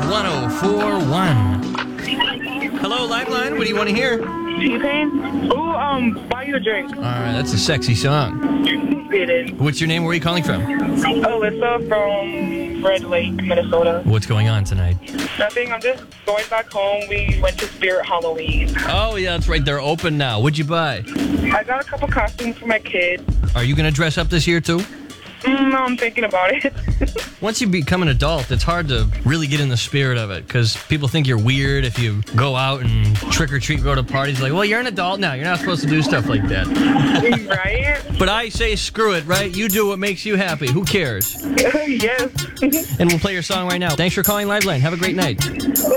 1041. Hello, Liveline. What do you want to hear? T-Pain? Ooh, buy you a drink. All right, that's a sexy song. It is. What's your name? Where are you calling from? Alyssa from Red Lake, Minnesota. What's going on tonight? Nothing, I'm just going back home. We went to Spirit Halloween. Oh, yeah, that's right. They're open now. What'd you buy? I got a couple costumes for my kids. Are you going to dress up this year, too? No, I'm thinking about it. Once you become an adult, it's hard to really get in the spirit of it because people think you're weird if you go out and trick or treat, go to parties. Like, well, you're an adult now. You're not supposed to do stuff like that. Right? But I say screw it, right? You do what makes you happy. Who cares? Yes. And we'll play your song right now. Thanks for calling Liveline. Have a great night.